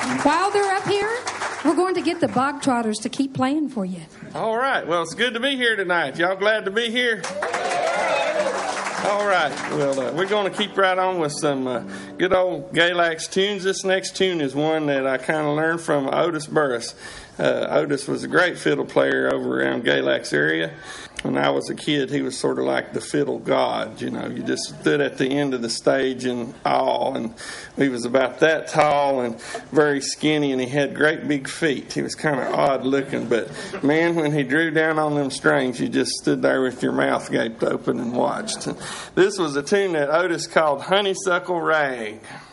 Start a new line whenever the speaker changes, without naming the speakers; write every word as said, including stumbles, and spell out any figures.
while they're up here, we're going to get the Bog Trotters to keep playing for you.
All right. Well, it's good to be here tonight. Y'all glad to be here? All right. Well, uh, we're going to keep right on with some uh, good old Galax tunes. This next tune is one that I kind of learned from Otis Burris. Uh, Otis was a great fiddle player over around Galax area. When I was a kid, he was sort of like the fiddle god. You know, you just stood at the end of the stage in awe, and he was about that tall and very skinny, and he had great big feet. He was kind of odd looking, but man, when he drew down on them strings, you just stood there with your mouth gaped open and watched. This was a tune that Otis called Honeysuckle Rag.